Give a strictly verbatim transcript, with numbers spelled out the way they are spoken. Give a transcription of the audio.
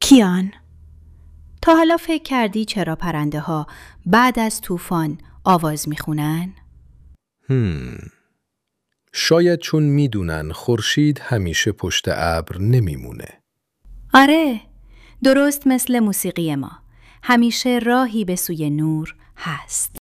کیان، تا حالا فکر کردی چرا پرنده ها بعد از طوفان آواز میخونن؟ هم. شاید چون میدونن خورشید همیشه پشت ابر نمیمونه. آره، درست مثل موسیقی ما. همیشه راهی به سوی نور هست.